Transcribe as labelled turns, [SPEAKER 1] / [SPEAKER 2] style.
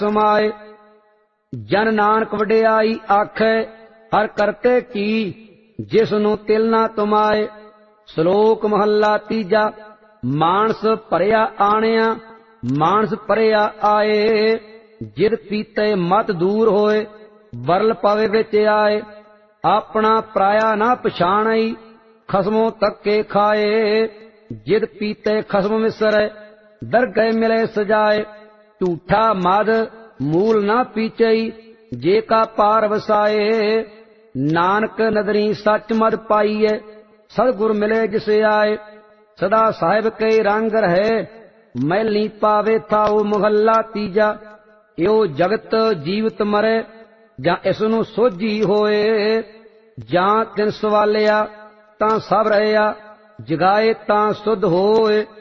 [SPEAKER 1] समाए। जन नानक वडियाई आखै हर करते की, जिसनु तिल ना तुमाए। श्लोक महला तीजा। मानस भरिया आणिया, मानस भरिया आए। जिद पीते मत दूर होए, बरल पवे विच आए। अपना पराया ना पछाणई, खसमों तक्के खाए। जिद पीते खसम विसरै, दरगह मिले सजाए। झूठा मद मूल ना पीचई, जे का पार वसाए। नानक नदरी सच मद पाईए, सतगुर मिले जिसे आए। सदा साहिब के रंग रहे, मैली पावे थाओ। मुहल्ला तीजा। यो जगत जीवत मरे, ਜਾਂ ਇਸ ਨੂੰ ਸੋਝੀ ਹੋਏ। ਜਾਂ ਤਿਨ ਸਵਾਲਿਆ ਤਾਂ ਸਭ ਰਹਿਆ, ਜਗਾਏ ਤਾਂ ਸੁਧ ਹੋਏ।